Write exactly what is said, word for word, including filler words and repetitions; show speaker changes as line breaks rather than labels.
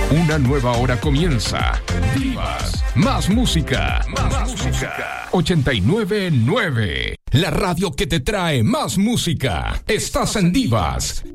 Una nueva hora comienza. Divas, más música, más, más música. ochenta y nueve punto nueve, la radio que te trae más música. Estás en Divas,